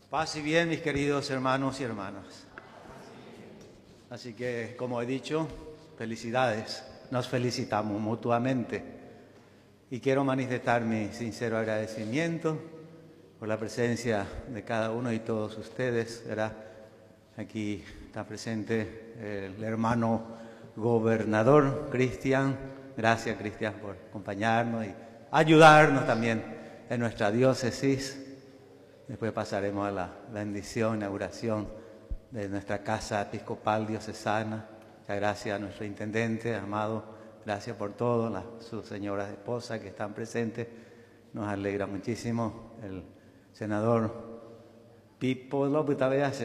Paz y bien, mis queridos hermanos y hermanas. Así que, como he dicho, felicidades. Nos felicitamos mutuamente. Y quiero manifestar mi sincero agradecimiento por la presencia de cada uno y todos ustedes, ¿verdad? Aquí está presente el hermano gobernador Cristian. Gracias, Cristian, por acompañarnos y ayudarnos también en nuestra diócesis. Después pasaremos a la bendición, inauguración de nuestra casa episcopal diocesana. Muchas gracias a nuestro intendente, amado. Gracias por todo, sus señoras esposas que están presentes. Nos alegra muchísimo. El senador Pipo López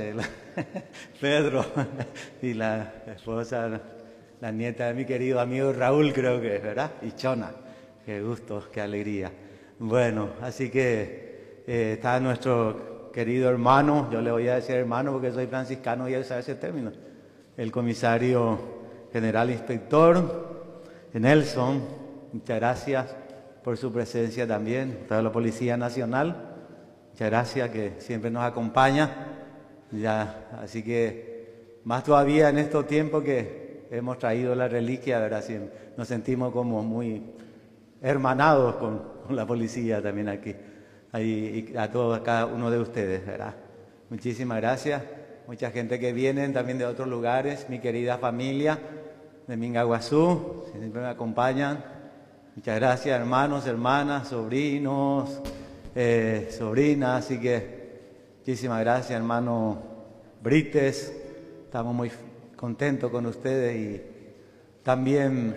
Pedro y la esposa, la nieta de mi querido amigo Raúl, creo que es, ¿verdad? Y Chona. Qué gusto, qué alegría. Bueno, así que está nuestro querido hermano, yo le voy a decir hermano porque soy franciscano y él sabe ese término, el comisario general inspector Nelson. Muchas gracias por su presencia también, toda la Policía Nacional. Muchas gracias que siempre nos acompaña. Ya, así que más todavía en estos tiempos que hemos traído la reliquia, ¿verdad? Nos sentimos como muy hermanados con la policía también aquí. Y a todos, a cada uno de ustedes, ¿verdad? Muchísimas gracias. Mucha gente que viene también de otros lugares, mi querida familia de Mingaguazú, siempre me acompañan. Muchas gracias, hermanos, hermanas, sobrinos, sobrinas, así que muchísimas gracias, hermano Brites. Estamos muy contentos con ustedes y también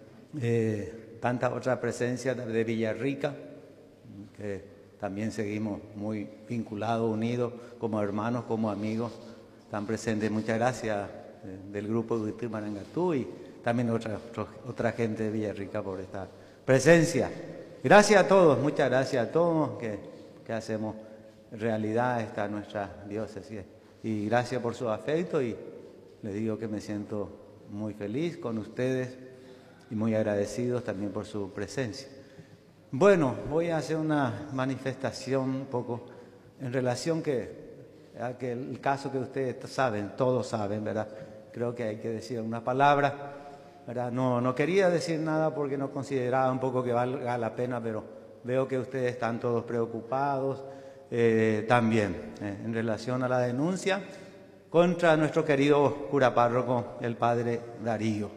tanta otra presencia de Villarrica, que también seguimos muy vinculados, unidos, como hermanos, como amigos. Están presentes. Muchas gracias del grupo de Marangatú y también otra gente de Villarrica por esta presencia. Gracias a todos, muchas gracias a todos que hacemos realidad esta nuestra diócesis. Y gracias por su afecto y les digo que me siento muy feliz con ustedes y muy agradecidos también por su presencia. Bueno, voy a hacer una manifestación un poco en relación a que el caso que ustedes saben, todos saben, ¿verdad? Creo que hay que decir una palabra, ¿verdad? No quería decir nada porque no consideraba un poco que valga la pena, pero veo que ustedes están todos preocupados también en relación a la denuncia contra nuestro querido cura párroco, el padre Darío.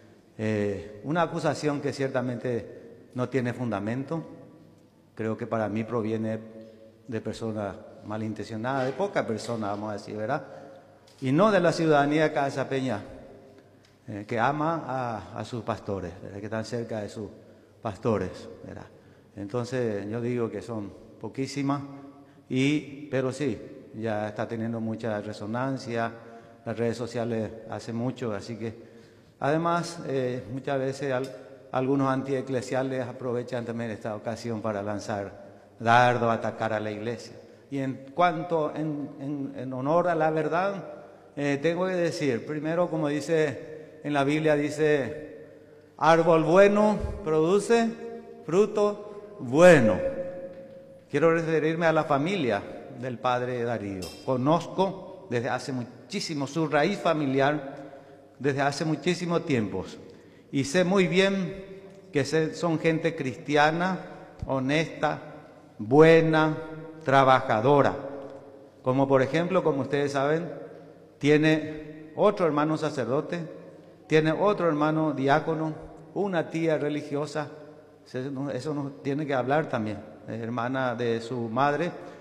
Una acusación que ciertamente no tiene fundamento. Creo que para mí proviene de personas malintencionadas, de poca persona, vamos a decir, ¿verdad? Y no de la ciudadanía de Casa Peña, que ama a sus pastores, ¿verdad? Que están cerca de sus pastores, ¿verdad? Entonces yo digo que son poquísimas, pero sí, ya está teniendo mucha resonancia, las redes sociales hacen mucho, así que además muchas veces algunos antieclesiales aprovechan también esta ocasión para lanzar dardos, atacar a la iglesia. Y en cuanto, en honor a la verdad, tengo que decir, primero, como dice en la Biblia, dice, árbol bueno produce fruto bueno. Quiero referirme a la familia del padre Darío. Conozco desde hace muchísimo su raíz familiar, desde hace muchísimos tiempos. Y sé muy bien que son gente cristiana, honesta, buena, trabajadora. Como por ejemplo, como ustedes saben, tiene otro hermano sacerdote, tiene otro hermano diácono, una tía religiosa. Eso nos tiene que hablar también, hermana de su madre,